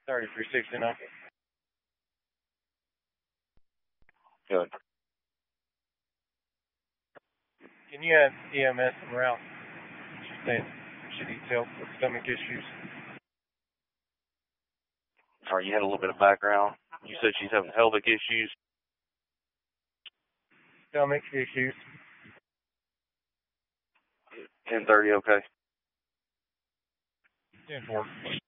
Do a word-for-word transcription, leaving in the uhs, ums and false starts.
thirty-three sixty-nine. Good. Can you have E M S en route? She's saying she needs help with stomach issues. Sorry, you had a little bit of background. You said she's having pelvic issues. Stomach issues. ten thirty, okay. ten four.